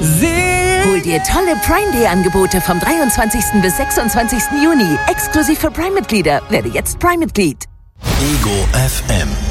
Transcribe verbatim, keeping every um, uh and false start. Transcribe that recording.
Hol dir tolle Prime Day Angebote vom dreiundzwanzigsten bis sechsundzwanzigsten Juni. Exklusiv für Prime-Mitglieder. Werde jetzt Prime-Mitglied. Ego F M.